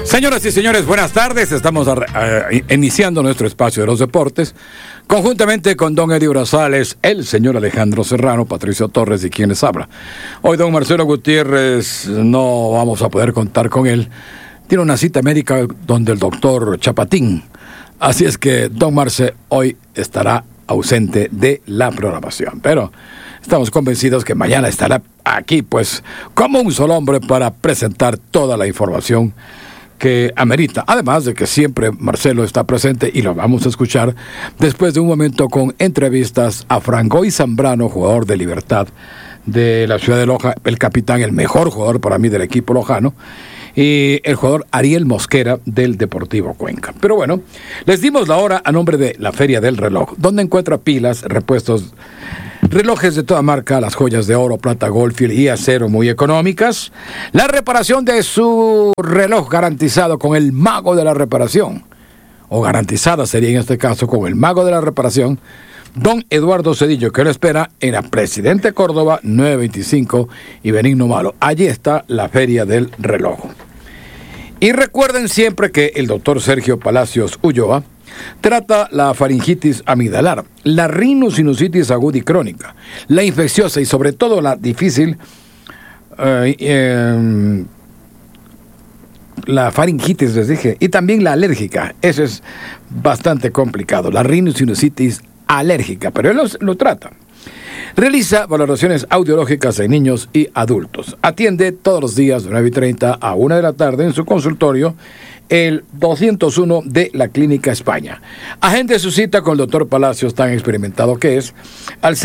Señoras y señores, buenas tardes. Estamos iniciando nuestro espacio de los deportes, conjuntamente con don Eddie Brazales, el señor Alejandro Serrano, Patricio Torres y quienes habla. Hoy don Marcelo Gutiérrez no vamos a poder contar con él. Tiene una cita médica donde el doctor Chapatín. Así es que don Marce hoy estará ausente de la programación. Pero estamos convencidos que mañana estará aquí, pues, como un solo hombre para presentar toda la información que amerita. Además de que siempre Marcelo está presente y lo vamos a escuchar después de un momento con entrevistas a Frangoy Zambrano, jugador de Libertad de la ciudad de Loja, el capitán, el mejor jugador para mí del equipo lojano, y el jugador Ariel Mosquera del Deportivo Cuenca. Pero bueno, les dimos la hora a nombre de la Feria del Reloj, donde encuentra pilas, repuestos, relojes de toda marca, las joyas de oro, plata, Goldfield y acero muy económicas. La reparación de su reloj garantizado con el mago de la reparación, o garantizada sería en este caso con el mago de la reparación, don Eduardo Cedillo, que lo espera en la Presidente Córdoba 925 y Benigno Malo. Allí está la Feria del Reloj. Y recuerden siempre que el doctor Sergio Palacios Ulloa trata la faringitis amigdalar, la rinosinusitis aguda y crónica, la infecciosa y sobre todo la difícil, la faringitis, les dije, y también la alérgica. Eso es bastante complicado, la rinosinusitis alérgica, pero él lo trata. Realiza valoraciones audiológicas en niños y adultos. Atiende todos los días de 9:30 a 1 de la tarde en su consultorio, el 201 de la Clínica España. Agende su cita con el doctor Palacios, tan experimentado que es, al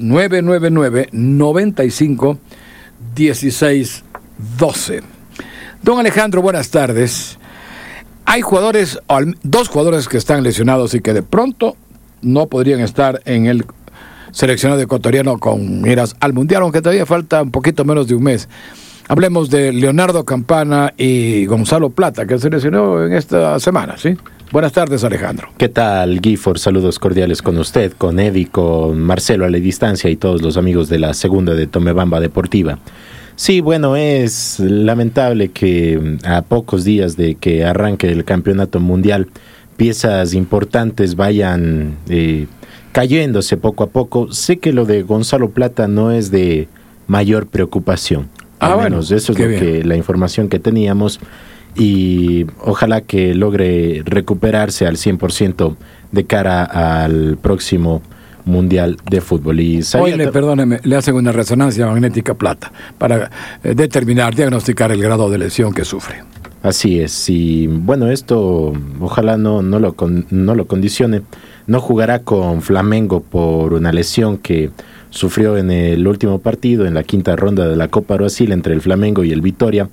0999-95-1612. Don Alejandro, buenas tardes. Hay jugadores, dos jugadores que están lesionados y que de pronto no podrían estar en el seleccionado ecuatoriano con miras al Mundial, aunque todavía falta un poquito menos de un mes. Hablemos de Leonardo Campana y Gonzalo Plata, que se lesionó en esta semana, ¿sí? Buenas tardes, Alejandro. ¿Qué tal, Gifford? Saludos cordiales con usted, con Eddie, con Marcelo a la distancia y todos los amigos de la segunda de Tomebamba Deportiva. Sí, bueno, es lamentable que a pocos días de que arranque el campeonato mundial, piezas importantes vayan cayéndose poco a poco. Sé que lo de Gonzalo Plata no es de mayor preocupación. Al menos eso es la información que teníamos, y ojalá que logre recuperarse al 100% de cara al próximo Mundial de Fútbol. Y perdóneme, le hacen una resonancia magnética Plata para diagnosticar el grado de lesión que sufre. Así es, y bueno, esto ojalá no lo condicione. No jugará con Flamengo por una lesión que sufrió en el último partido, en la quinta ronda de la Copa Brasil entre el Flamengo y el Vitória,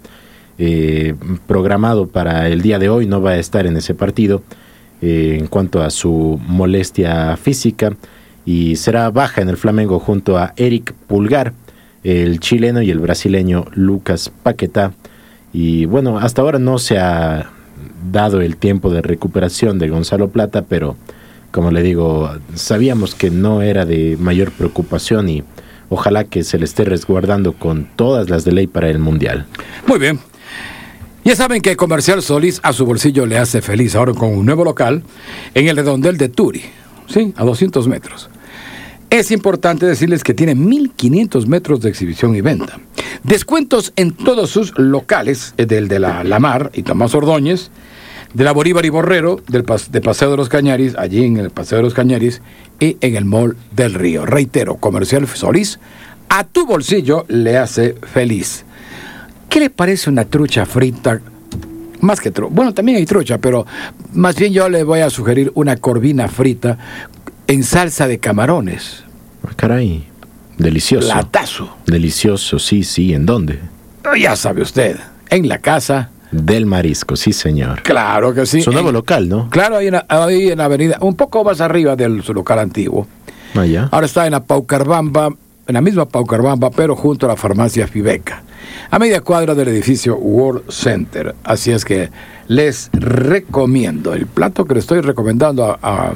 programado para el día de hoy. No va a estar en ese partido en cuanto a su molestia física, y será baja en el Flamengo junto a Eric Pulgar, el chileno, y el brasileño Lucas Paquetá. Y bueno, hasta ahora no se ha dado el tiempo de recuperación de Gonzalo Plata, pero como le digo, sabíamos que no era de mayor preocupación y ojalá que se le esté resguardando con todas las de ley para el Mundial. Muy bien. Ya saben que Comercial Solís a su bolsillo le hace feliz ahora con un nuevo local en el redondel de Turi, ¿sí? A 200 metros. Es importante decirles que tiene 1.500 metros de exhibición y venta. Descuentos en todos sus locales, del de la Mar y Tomás Ordóñez, de la Bolívar y Borrero, de Paseo de los Cañaris, allí en el Paseo de los Cañaris, y en el Mall del Río. Reitero, Comercial Solís, a tu bolsillo le hace feliz. ¿Qué le parece una trucha frita? Más que trucha, bueno, también hay trucha, pero más bien yo le voy a sugerir una corvina frita en salsa de camarones. Caray, delicioso. Platazo. Delicioso, sí, ¿en dónde? Ya sabe usted, en la Casa del Marisco, sí, señor. Claro que sí. Su nuevo local, ¿no? Claro, ahí en la avenida, un poco más arriba de su local antiguo. Allá. Ahora está en la Paucarbamba, en la misma Paucarbamba, pero junto a la farmacia Fibeca, a media cuadra del edificio World Center. Así es que les recomiendo el plato que le estoy recomendando a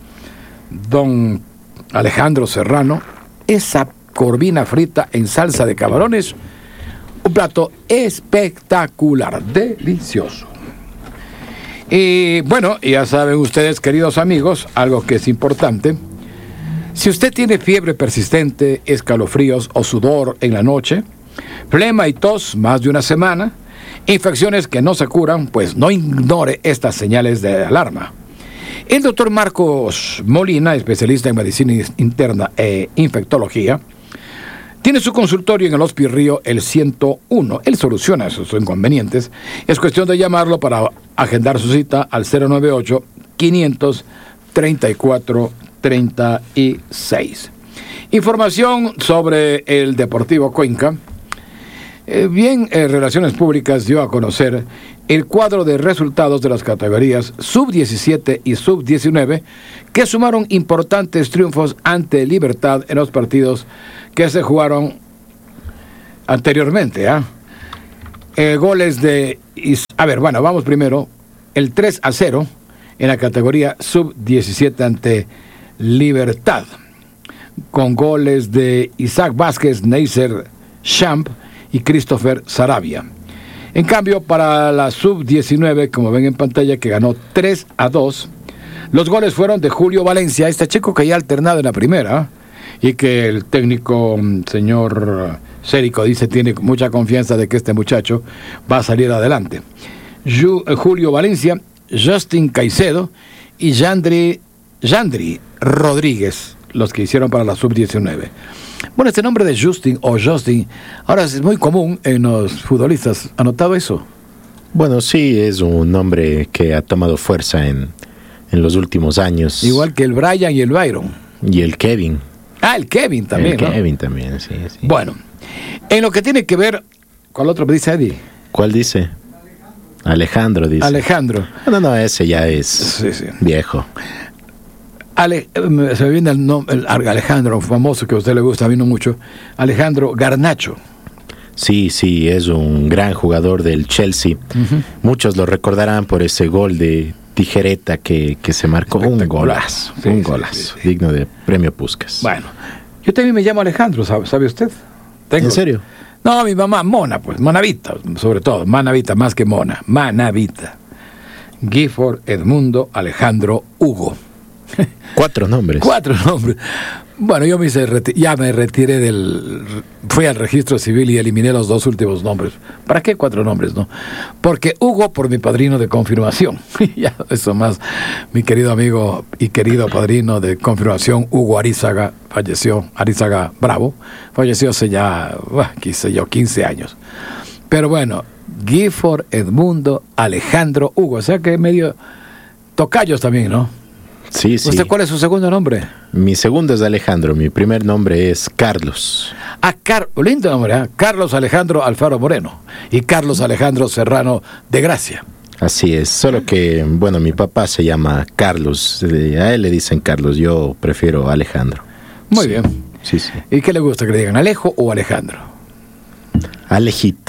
don Alejandro Serrano, esa corvina frita en salsa de camarones, un plato espectacular, delicioso. Y bueno, ya saben ustedes, queridos amigos, algo que es importante. Si usted tiene fiebre persistente, escalofríos o sudor en la noche, flema y tos más de una semana, infecciones que no se curan, pues no ignore estas señales de alarma. El doctor Marcos Molina, especialista en medicina interna e infectología, tiene su consultorio en el Hospital Río el 101. Él soluciona esos inconvenientes. Es cuestión de llamarlo para agendar su cita al 098-534-36. Información sobre el Deportivo Cuenca. Relaciones Públicas dio a conocer el cuadro de resultados de las categorías Sub-17 y Sub-19 que sumaron importantes triunfos ante Libertad en los partidos que se jugaron anteriormente. Goles de... vamos primero. El 3-0 en la categoría Sub-17 ante Libertad, con goles de Isaac Vázquez, Neisser Champ y Christopher Sarabia. En cambio, para la Sub-19, como ven en pantalla, que ganó 3-2, los goles fueron de Julio Valencia, este chico que ya ha alternado en la primera, y que el técnico, señor Cérico, dice tiene mucha confianza de que este muchacho va a salir adelante. Julio Valencia, Justin Caicedo y Yandri Rodríguez, los que hicieron para la Sub-19. Bueno, este nombre de Justin o Justin ahora es muy común en los futbolistas. ¿Ha notado eso? Bueno, sí, es un nombre que ha tomado fuerza en los últimos años. Igual que el Brian y el Byron. Y el Kevin. El Kevin también, El Kevin también, sí. Bueno, en lo que tiene que ver... ¿Cuál otro me dice Eddie? ¿Cuál dice? Alejandro dice. Alejandro. No, ese ya es viejo. Se me viene el nombre, Alejandro, famoso, que a usted le gusta, a mí no mucho. Alejandro Garnacho. Sí, es un gran jugador del Chelsea. Uh-huh. Muchos lo recordarán por ese gol de tijereta que se marcó. Un golazo, sí. Digno de premio Puskás. Bueno, yo también me llamo Alejandro, ¿sabe usted? ¿En serio? No, mi mamá, Mona, pues, Manavita, sobre todo, Manavita, más que Mona, Manavita. Gifford, Edmundo, Alejandro, Hugo. 4 nombres. Bueno, yo ya me retiré fui al registro civil y eliminé los 2 últimos nombres. ¿Para qué 4 nombres, no? Porque Hugo por mi padrino de confirmación. Ya, eso más, mi querido amigo y querido padrino de confirmación, Hugo Arizaga, Arizaga Bravo, falleció hace ya, 15 años. Pero bueno, Gifford, Edmundo, Alejandro, Hugo, o sea que medio tocayos también, ¿no? Sí. ¿Usted cuál es su segundo nombre? Mi segundo es Alejandro, mi primer nombre es Carlos. Lindo nombre, Carlos Alejandro Alfaro Moreno y Carlos Alejandro Serrano de Gracia. Así es, solo que, bueno, mi papá se llama Carlos, a él le dicen Carlos, yo prefiero Alejandro. Muy bien. Sí. ¿Y qué le gusta que le digan, Alejo o Alejandro? Alejito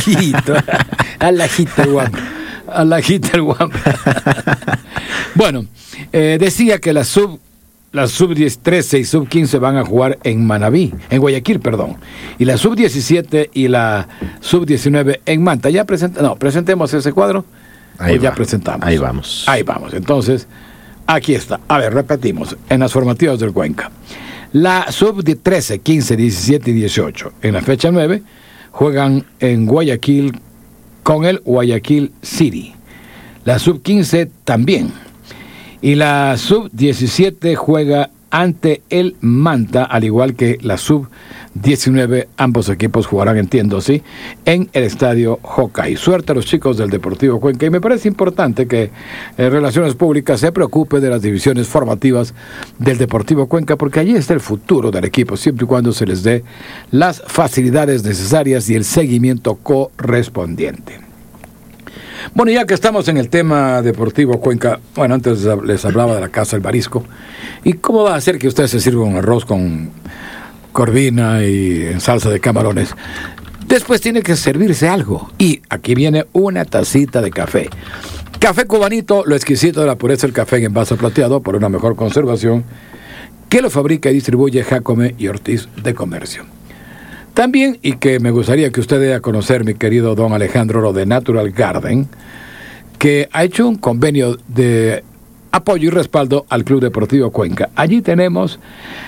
el guapo. Bueno, decía que la Sub-13 y Sub-15 van a jugar en Guayaquil, y la Sub-17 y la Sub-19 en Manta. Presentemos ese cuadro. Ya presentamos. Ahí vamos. Entonces, aquí está. A ver, repetimos. En las formativas del Cuenca. La Sub-13, 15, 17 y 18. En la fecha 9 juegan en Guayaquil con el Guayaquil City. La Sub-15 también. Y la Sub-17 juega ante el Manta, al igual que la Sub-19. Ambos equipos jugarán, entiendo, ¿sí?, en el estadio Jocay. Suerte a los chicos del Deportivo Cuenca. Y me parece importante que Relaciones Públicas se preocupe de las divisiones formativas del Deportivo Cuenca, porque allí está el futuro del equipo, siempre y cuando se les dé las facilidades necesarias y el seguimiento correspondiente. Bueno, ya que estamos en el tema Deportivo Cuenca, bueno, antes les hablaba de la Casa del Marisco. ¿Y cómo va a hacer que usted se sirva un arroz con corvina y en salsa de camarones? Después tiene que servirse algo. Y aquí viene una tacita de café. Café cubanito, lo exquisito de la pureza del café en envase plateado por una mejor conservación, que lo fabrica y distribuye Jacome y Ortiz de Comercio. También, y que me gustaría que usted dé a conocer, mi querido don Alejandro, lo de Natural Garden, que ha hecho un convenio de apoyo y respaldo al Club Deportivo Cuenca. Allí tenemos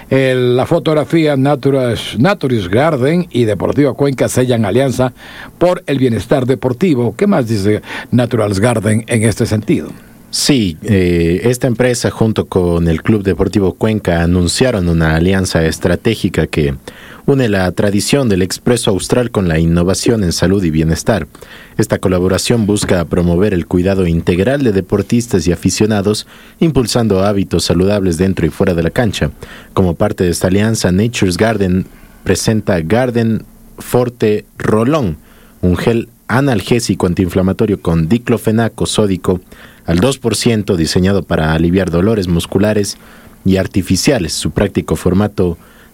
la fotografía Naturis Garden y Deportivo Cuenca sellan alianza por el bienestar deportivo. ¿Qué más dice Naturals Garden en este sentido? Sí, esta empresa junto con el Club Deportivo Cuenca anunciaron una alianza estratégica que une la tradición del Expreso Austral con la innovación en salud y bienestar. Esta colaboración busca promover el cuidado integral de deportistas y aficionados, impulsando hábitos saludables dentro y fuera de la cancha. Como parte de esta alianza, Nature's Garden presenta Garden Forte Rolón, un gel analgésico antiinflamatorio con diclofenaco sódico al 2%, diseñado para aliviar dolores musculares y artificiales. Su práctico formato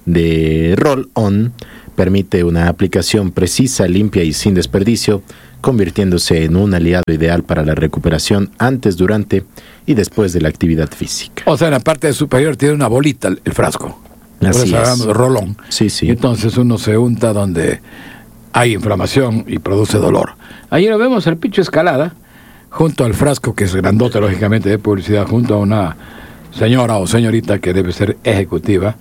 de roll-on permite una aplicación precisa, limpia y sin desperdicio, convirtiéndose en un aliado ideal para la recuperación antes, durante y después de la actividad física. O sea, en la parte superior tiene una bolita el frasco. Así por eso hablamos de rolón. Sí, sí. Y entonces uno se unta donde hay inflamación y produce dolor. Ahí lo vemos el Picho Escalada, junto al frasco, que es grandote, lógicamente, de publicidad, junto a una señora o señorita que debe ser ejecutiva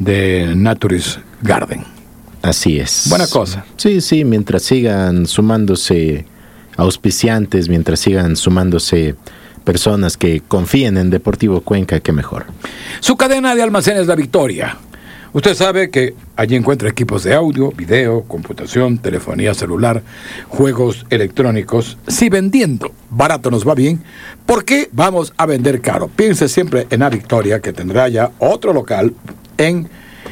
de Naturis Garden. Así es. Buena cosa. Sí, sí, mientras sigan sumándose auspiciantes, mientras sigan sumándose personas que confíen en Deportivo Cuenca, qué mejor. Su cadena de almacenes La Victoria. Usted sabe que allí encuentra equipos de audio, video, computación, telefonía celular, juegos electrónicos. Si vendiendo barato nos va bien, ¿por qué vamos a vender caro? Piense siempre en La Victoria, que tendrá ya otro local en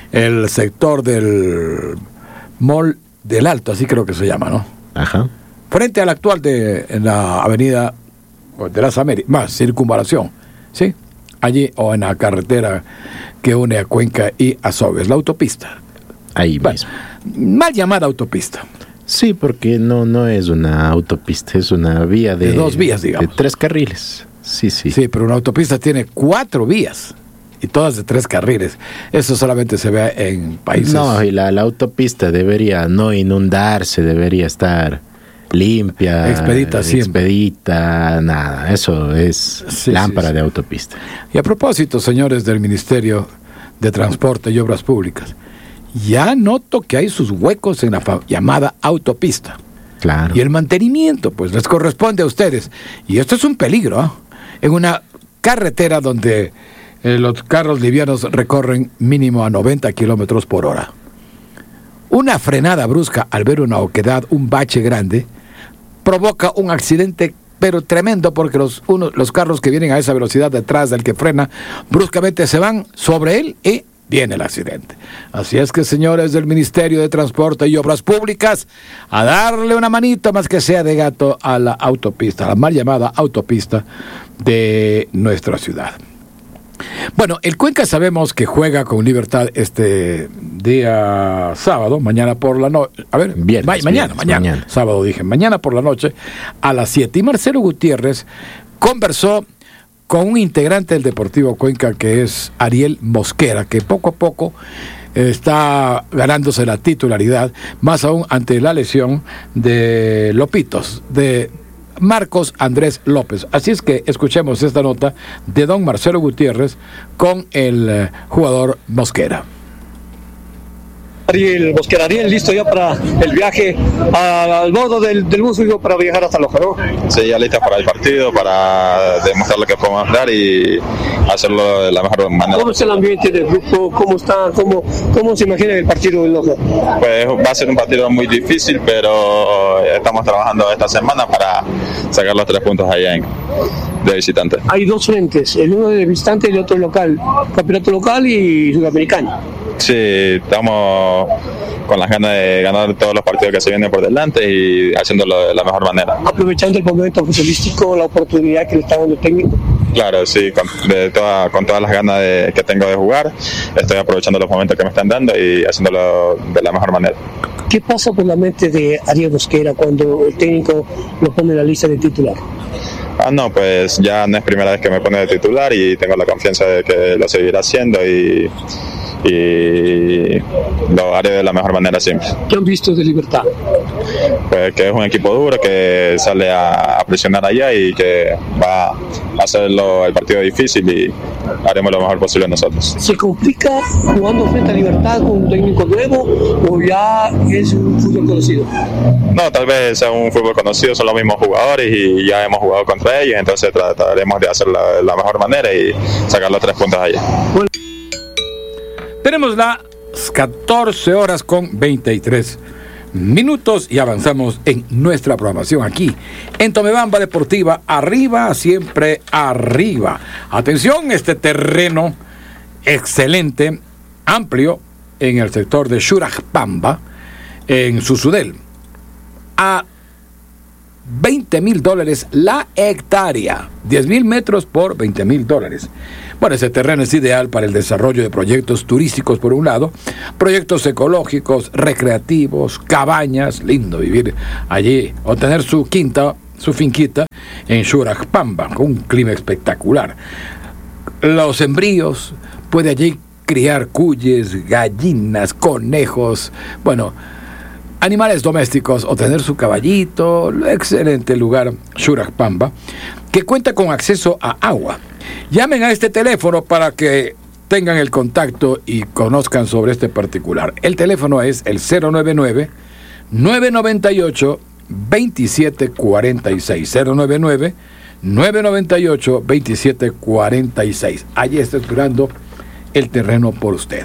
el sector del Mall del Alto, así creo que se llama, ¿no? Ajá. Frente al actual en la avenida de las Américas, más circunvalación, ¿sí? Allí, o en la carretera que une a Cuenca y a Soves, la autopista. Ahí Bueno, mismo. mal llamada autopista. Sí, porque no es una autopista, es una vía de 2 vías, digamos. De 3 carriles. Sí, sí. Sí, pero una autopista tiene 4 vías y todas de 3 carriles. Eso solamente se ve en países. No, y la autopista debería no inundarse, debería estar limpia, Expedita siempre. expedita, nada, eso es Sí, lámpara sí, sí. de autopista. Y a propósito, señores del Ministerio de Transporte y Obras Públicas, ya noto que hay sus huecos en la llamada autopista. Claro. Y el mantenimiento, pues les corresponde a ustedes. Y esto es un peligro, ¿eh? En una carretera donde los carros livianos recorren mínimo a 90 kilómetros por hora. Una frenada brusca al ver una oquedad, un bache grande, provoca un accidente, pero tremendo, porque los carros que vienen a esa velocidad detrás del que frena, bruscamente se van sobre él y viene el accidente. Así es que, señores del Ministerio de Transporte y Obras Públicas, a darle una manito más que sea de gato a la autopista, la mal llamada autopista de nuestra ciudad. Bueno, el Cuenca sabemos que juega con Libertad este día sábado, mañana por la noche. A ver, mañana. Sábado dije, mañana por la noche a las 7. Y Marcelo Gutiérrez conversó con un integrante del Deportivo Cuenca, que es Ariel Mosquera, que poco a poco está ganándose la titularidad, más aún ante la lesión de Lopitos, de Marcos Andrés López. Así es que escuchemos esta nota de don Marcelo Gutiérrez con el jugador Mosquera. Ariel Mosquera, Ariel, listo ya para el viaje al bordo del bus para viajar hasta Loja, ¿no? Sí, ya lista para el partido, para demostrar lo que podemos dar y hacerlo de la mejor manera. ¿Cómo es el ambiente del grupo? ¿Cómo está? ¿Cómo se imagina el partido en Loja? Pues va a ser un partido muy difícil, pero estamos trabajando esta semana para sacar los 3 puntos allá de visitante. Hay 2 frentes, el uno de visitante y el otro local, campeonato local y sudamericano. Sí, estamos con las ganas de ganar todos los partidos que se vienen por delante y haciéndolo de la mejor manera. Aprovechando el momento futbolístico, la oportunidad que le está dando el técnico. Claro, sí, con todas las ganas que tengo de jugar, estoy aprovechando los momentos que me están dando y haciéndolo de la mejor manera. ¿Qué pasa por la mente de Ariel Mosquera cuando el técnico lo pone en la lista de titular? No, pues ya no es primera vez que me pone de titular y tengo la confianza de que lo seguirá haciendo y y lo haré de la mejor manera siempre. ¿Qué han visto de Libertad? Pues que es un equipo duro, que sale a presionar allá y que va a hacerlo el partido difícil y haremos lo mejor posible nosotros. ¿Se complica jugando frente a Libertad con un técnico nuevo o ya es un fútbol conocido? No, tal vez sea un fútbol conocido, son los mismos jugadores y ya hemos jugado contra ellos, entonces trataremos de hacerlo de la mejor manera y sacar los 3 puntos allá. Bueno. Tenemos las 14 horas con 23 minutos y avanzamos en nuestra programación aquí en Tomebamba Deportiva. Arriba, siempre arriba. Atención, este terreno excelente, amplio en el sector de Shurajpamba, en Susudel, a $20,000 la hectárea, 10,000 metros por $20,000. Bueno, ese terreno es ideal para el desarrollo de proyectos turísticos por un lado, proyectos ecológicos, recreativos, cabañas, lindo vivir allí o tener su quinta, su finquita en Shurajpamba con un clima espectacular. Los sembríos, puede allí criar cuyes, gallinas, conejos, bueno, animales domésticos o tener su caballito. Excelente lugar, Shurajpamba, que cuenta con acceso a agua. Llamen a este teléfono para que tengan el contacto y conozcan sobre este particular. El teléfono es el 099-998-2746. 099-998-2746. Allí está esperando el terreno por usted.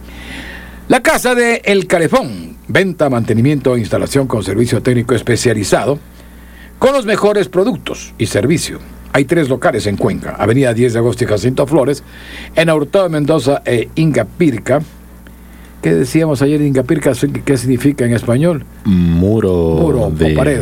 La Casa de El Calefón, venta, mantenimiento e instalación con servicio técnico especializado, con los mejores productos y servicio. Hay 3 locales en Cuenca, Avenida 10 de Agosto y Jacinto Flores, en Hurtado de Mendoza e Ingapirca. ¿Qué decíamos ayer? Ingapirca, ¿qué significa en español? Muro de pared.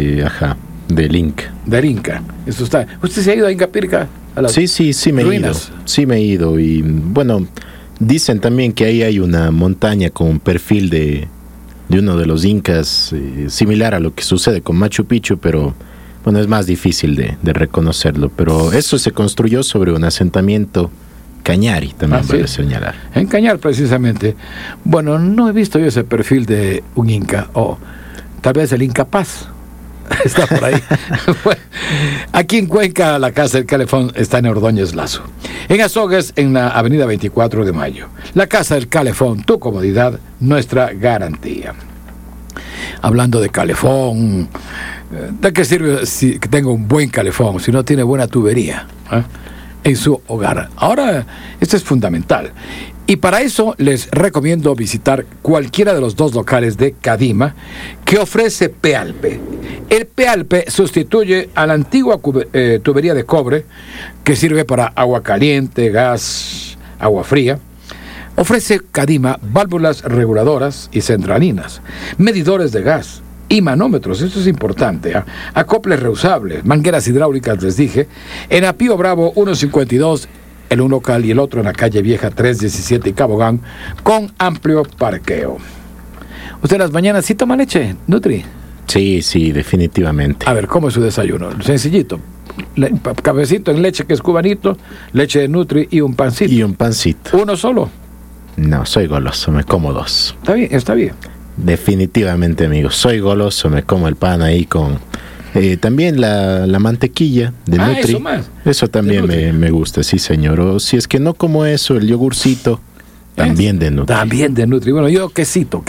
Del Inca. Del Inca. Eso está. ¿Usted se ha ido a Ingapirca? Sí, me he ido. Sí, me he ido. Y bueno, dicen también que ahí hay una montaña con un perfil de uno de los incas, similar a lo que sucede con Machu Picchu, pero bueno, es más difícil de reconocerlo. Pero eso se construyó sobre un asentamiento cañari, también puede señalar. En Cañar, precisamente. Bueno, no he visto yo ese perfil de un inca, o tal vez el incapaz. Está por ahí. Bueno, aquí en Cuenca, la Casa del Calefón está en Ordóñez Lazo. En Azogues, en la avenida 24 de Mayo. La Casa del Calefón, tu comodidad, nuestra garantía. Hablando de calefón, ¿de qué sirve si tenga un buen calefón si no tiene buena tubería en su hogar? Ahora, esto es fundamental. Y para eso les recomiendo visitar cualquiera de los 2 locales de Cadima que ofrece Pealpe. El Pealpe sustituye a la antigua tubería de cobre que sirve para agua caliente, gas, agua fría. Ofrece Cadima válvulas reguladoras y centralinas, medidores de gas y manómetros, esto es importante, acoples reusables, mangueras hidráulicas, les dije, en Apío Bravo 152, el un local y el otro en la calle Vieja 317 y Cabogán, con amplio parqueo. ¿Usted las mañanas sí toma leche, Nutri? Sí, definitivamente. A ver, ¿cómo es su desayuno? Sencillito. Cafecito en leche, que es cubanito, leche de Nutri y un pancito. ¿Uno solo? No, soy goloso, me como 2. Está bien. Definitivamente, amigo, soy goloso, me como el pan ahí con... también la mantequilla de Nutri. Eso también me gusta, sí, señor. O si es que no como eso, el yogurcito, también de Nutri. También de Nutri. Bueno, yo quesito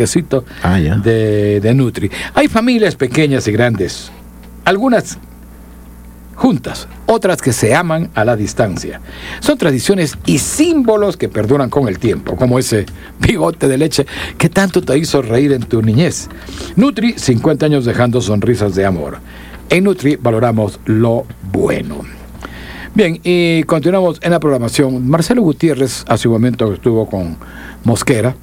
de Nutri. Hay familias pequeñas y grandes, algunas juntas, otras que se aman a la distancia. Son tradiciones y símbolos que perduran con el tiempo, como ese bigote de leche que tanto te hizo reír en tu niñez. Nutri, 50 años dejando sonrisas de amor. En Nutri valoramos lo bueno. Bien, y continuamos en la programación. Marcelo Gutiérrez hace un momento estuvo con Mosquera,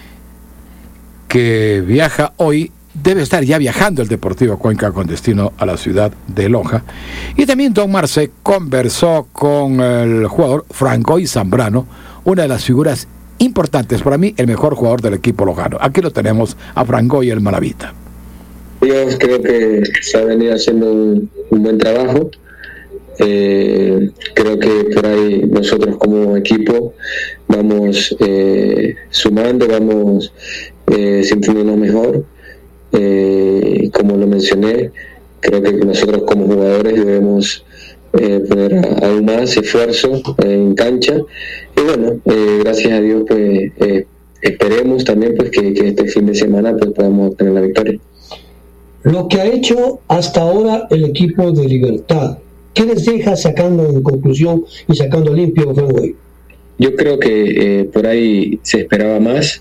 que viaja hoy. Debe estar ya viajando el Deportivo Cuenca con destino a la ciudad de Loja. Y también don Marce conversó con el jugador Frangoy Zambrano, una de las figuras importantes, para mí el mejor jugador del equipo lojano. Aquí lo tenemos a Frangoy el Maravita. Yo creo que se ha venido haciendo un buen trabajo creo que por ahí nosotros como equipo vamos sumando, vamos sintiéndonos mejor. Como lo mencioné, creo que nosotros como jugadores debemos poner aún más esfuerzo en cancha, y bueno, gracias a Dios pues esperemos también pues que este fin de semana pues podamos obtener la victoria. Lo que ha hecho hasta ahora el equipo de Libertad, ¿qué les deja sacando en conclusión y sacando limpio hoy? Yo creo que por ahí se esperaba más,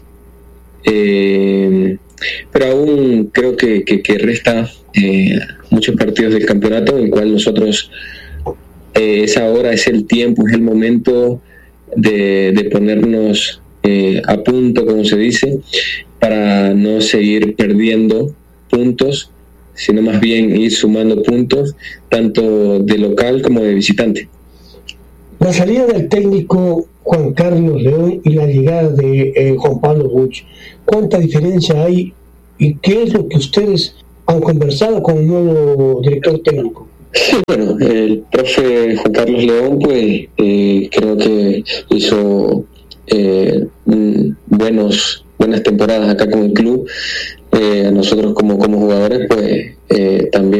pero aún creo que resta muchos partidos del campeonato, en el cual nosotros es ahora, es el tiempo, es el momento de ponernos a punto, como se dice, para no seguir perdiendo puntos, sino más bien ir sumando puntos, tanto de local como de visitante. La salida del técnico Juan Carlos León y la llegada de Juan Pablo Buch, ¿cuánta diferencia hay y qué es lo que ustedes han conversado con el nuevo director técnico? Sí, bueno, el profe Juan Carlos León pues creo que hizo buenas temporadas acá con el club. A nosotros como jugadores pues también